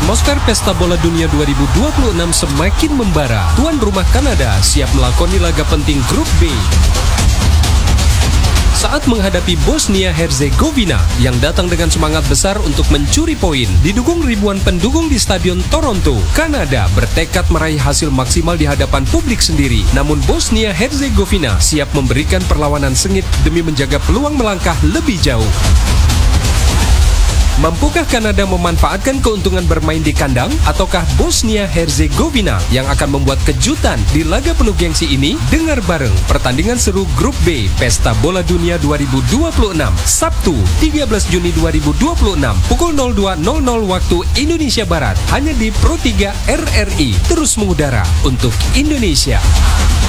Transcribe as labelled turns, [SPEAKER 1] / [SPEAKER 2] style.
[SPEAKER 1] Atmosfer Pesta Bola Dunia 2026 semakin membara. Tuan rumah Kanada siap melakoni laga penting Grup B saat menghadapi Bosnia-Herzegovina yang datang dengan semangat besar untuk mencuri poin. Didukung ribuan pendukung di Stadion Toronto, Kanada bertekad meraih hasil maksimal di hadapan publik sendiri. Namun Bosnia-Herzegovina siap memberikan perlawanan sengit demi menjaga peluang melangkah lebih jauh. Mampukah Kanada memanfaatkan keuntungan bermain di kandang, ataukah Bosnia-Herzegovina yang akan membuat kejutan di laga penuh gengsi ini? Dengar bareng pertandingan seru Grup B Pesta Bola Dunia 2026, Sabtu 13 Juni 2026, pukul 02.00 waktu Indonesia Barat, hanya di Pro 3 RRI, terus mengudara untuk Indonesia.